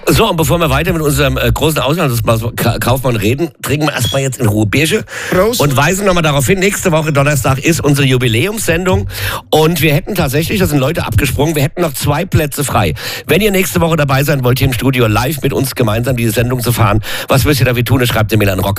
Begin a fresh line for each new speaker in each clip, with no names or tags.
So, und bevor wir weiter mit unserem großen Auslandskaufmann reden, trinken wir erstmal jetzt in Ruhe Bierchen.
Prost.
Und weisen nochmal darauf hin, nächste Woche Donnerstag ist unsere Jubiläumssendung. Und wir hätten tatsächlich, da sind Leute abgesprungen, wir hätten noch 2 Plätze frei. Wenn ihr nächste Woche dabei sein wollt, hier im Studio live mit uns gemeinsam diese Sendung zu fahren, was müsst ihr dafür tun? Schreibt ihr mir an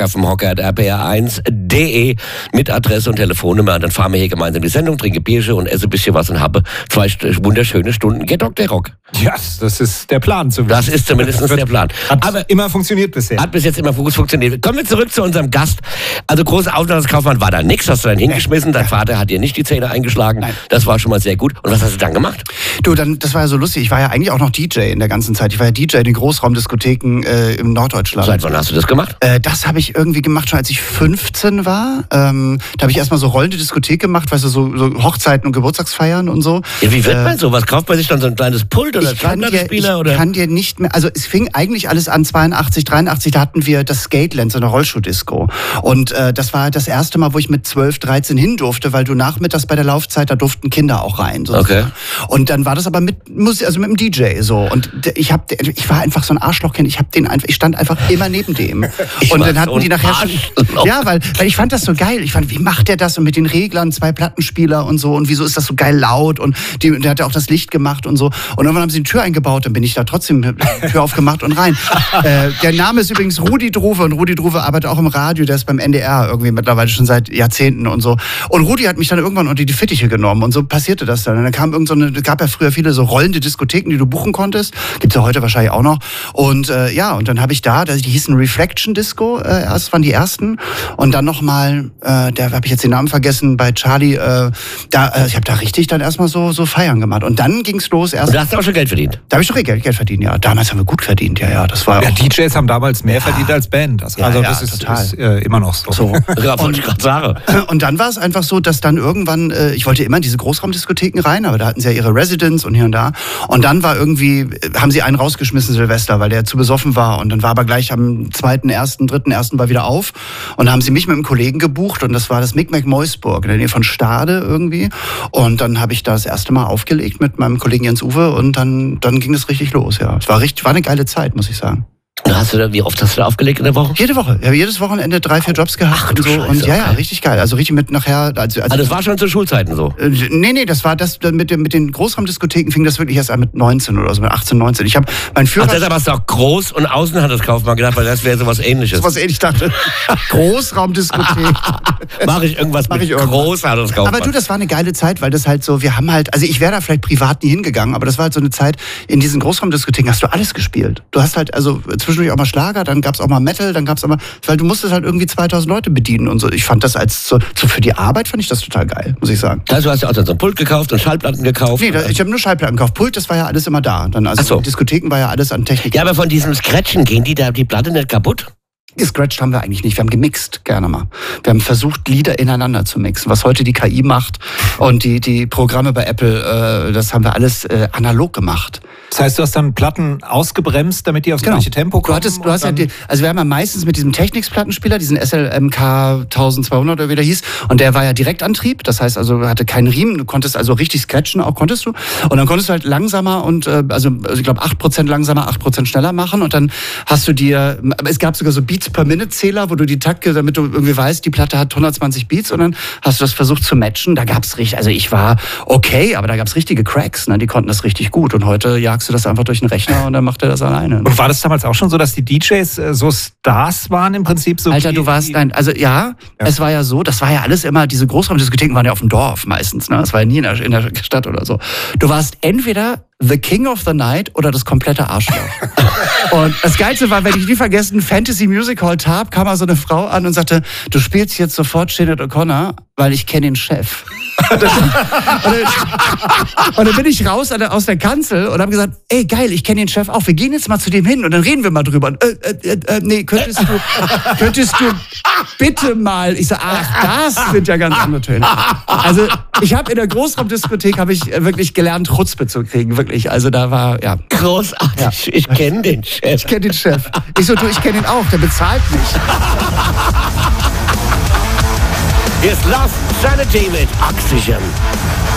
rocker@rpr1.de mit Adresse und Telefonnummer. Und dann fahren wir hier gemeinsam die Sendung, trinke Bierchen und esse ein bisschen was und habe 2 wunderschöne Stunden. Get Dog, der Rock.
Ja, das ist der Plan.
Das ist zumindest der Plan.
Aber immer funktioniert bisher.
Hat bis jetzt immer gut funktioniert. Kommen wir zurück zu unserem Gast. Also großer Auslandskaufmann war da nichts, hast du dann hingeschmissen. Dein Vater hat dir nicht die Zähne eingeschlagen.
Nein.
Das war schon mal sehr gut. Und was hast du dann gemacht?
Du, das war ja so lustig. Ich war ja eigentlich auch noch DJ in der ganzen Zeit. Ich war ja DJ in den Großraumdiskotheken in Norddeutschland.
Seit wann hast du das gemacht?
Das habe ich irgendwie gemacht, schon als ich 15 war. Da habe ich erstmal so rollende Diskothek gemacht, weißt du, so Hochzeiten und Geburtstagsfeiern und so.
Ja, wie wird man so? Was kauft man sich dann, so ein kleines Pult oder Schallplattenspieler?
Ich kann dir nicht mehr, also es fing eigentlich alles an 82, 83, da hatten wir das Skateland, so eine Rollschuh-Disco. Und das war das erste Mal, wo ich mit 12, 13 hin durfte, weil du nachmittags bei der Laufzeit, da durften Kinder auch rein. Sozusagen. Okay. Und dann war das aber mit dem DJ so. Und ich war einfach so ein Arschlochkind, ich stand einfach immer neben dem. Und dann hatten die nachher schon, ja, weil ich fand das so geil. Ich fand, wie macht der das? Und mit den Reglern, 2 Plattenspieler und so. Und wieso ist das so geil laut? Und der hat ja auch das Licht gemacht und so. Und dann haben sie eine Tür eingebaut, dann bin ich da trotzdem Tür aufgemacht und rein. Der Name ist übrigens Rudi Druwe und Rudi Druwe arbeitet auch im Radio, der ist beim NDR irgendwie mittlerweile schon seit Jahrzehnten und so. Und Rudi hat mich dann irgendwann unter die Fittiche genommen und so passierte das dann. Und dann kam gab ja früher viele so rollende Diskotheken, die du buchen konntest. Gibt's ja heute wahrscheinlich auch noch. Und und dann habe ich die hießen Reflection Disco, erst waren die ersten. Und dann nochmal, da habe ich jetzt den Namen vergessen, bei Charlie, ich habe da richtig dann erstmal so Feiern gemacht. Und dann ging's los erst.
Und da hast du auch schon Geld verdient?
Da habe ich schon Geld verdient, ja. Damals haben wir gut verdient, ja. Das war
ja, DJs haben damals mehr verdient als Band. Das ist immer noch so.
Ja, wollte ich gerade sagen.
Und dann war es einfach so, dass dann irgendwann, ich wollte immer in diese Großraumdiskotheken rein, aber da hatten sie ja ihre Residence und hier und da. Und dann war irgendwie, haben sie einen rausgeschmissen, Silvester, weil der zu besoffen war. Und dann war aber gleich am 2., 1., 3., 1. war wieder auf. Und dann haben sie mich mit einem Kollegen gebucht und das war das Micmac Moisburg in der Nähe von Stade irgendwie. Und dann habe ich da das erste Mal aufgelegt mit meinem Kollegen Jens Uwe und dann ging es richtig los, ja. Es war eine geile Zeit, muss ich sagen.
Wie oft hast du da aufgelegt in der Woche?
Jede Woche. Ich habe jedes Wochenende 3, 4 Jobs gehabt.
Ach, du
und so.
Scheiße,
und ja, richtig geil. Also richtig mit nachher. Also
das war schon zu Schulzeiten so?
Nee, das war das mit den Großraumdiskotheken fing das wirklich erst an mit 19 oder so, mit 18, 19. Ich habe meinen Führer.
Ach, deshalb hast du auch Groß- und Außenhandelskaufmann gedacht, weil das wäre sowas Ähnliches.
Was ähnlich dachte. Großraumdiskothek.
Mache ich irgendwas mit Großhandelskaufmann.
Aber du, das war eine geile Zeit, weil das halt so, wir haben halt, also ich wäre da vielleicht privat nie hingegangen, aber das war halt so eine Zeit, in diesen Großraumdiskotheken hast du alles gespielt. Du hast halt also zwischendurch auch mal Schlager, dann gab's auch mal Metal, dann gab's auch mal, weil du musstest halt irgendwie 2000 Leute bedienen und so. Ich fand das für die Arbeit fand ich das total geil, muss ich sagen.
Also du hast ja auch so ein Pult gekauft und Schallplatten gekauft?
Nee, ich habe nur Schallplatten gekauft. Pult, das war ja alles immer da. Dann, also in Diskotheken war ja alles an Technik.
Ja, aber von diesem Scratchen gehen die Platte nicht kaputt?
Gescratcht haben wir eigentlich nicht. Wir haben gemixt, gerne mal. Wir haben versucht, Lieder ineinander zu mixen. Was heute die KI macht und die Programme bei Apple, das haben wir alles analog gemacht.
Das heißt, du hast dann Platten ausgebremst, damit die aufs gleiche Tempo kommen?
Du hast ja also wir haben ja meistens mit diesem Technics-Plattenspieler, diesen SLMK 1200 oder wie der hieß, und der war ja Direktantrieb, das heißt also, hatte keinen Riemen, du konntest also richtig scratchen, auch konntest du, und dann konntest du halt langsamer und, also ich glaube 8% langsamer, 8% schneller machen, und dann hast du dir, es gab sogar so Beats-per-Minute-Zähler, wo du die Takte, damit du irgendwie weißt, die Platte hat 120 Beats, und dann hast du das versucht zu matchen, da gab's richtig, also ich war okay, aber da gab's richtige Cracks, ne? Die konnten das richtig gut, und heute jagst du das einfach durch den Rechner und dann macht er das alleine. Ne?
Und war das damals auch schon so, dass die DJs so Stars waren im Prinzip? So
Alter, du warst es war ja so, das war ja alles immer, diese Großraumdiskotheken waren ja auf dem Dorf meistens, ne? Das war ja nie in der Stadt oder so. Du warst entweder The King of the Night oder das komplette Arschloch. Und das Geilste war, wenn ich nie vergessen, Fantasy Music Hall Tab, kam mal so eine Frau an und sagte, du spielst jetzt sofort Sinead O'Connor, weil ich kenne den Chef. Und dann bin ich raus aus der Kanzel und habe gesagt, ey geil, ich kenne den Chef auch, wir gehen jetzt mal zu dem hin und dann reden wir mal drüber. Und, nee, könntest du bitte mal, ich sag, ach, das sind ja ganz andere Töne. Also ich habe in der Großraumdiskothek wirklich gelernt, Chutzpe zu kriegen, wirklich. Also da war, ja.
Großartig, ja. Ich kenne den Chef.
Ich kenne den Chef. Ich so, ich kenne ihn auch, der bezahlt mich.
Hier ist Love Sanity mit Oxygen.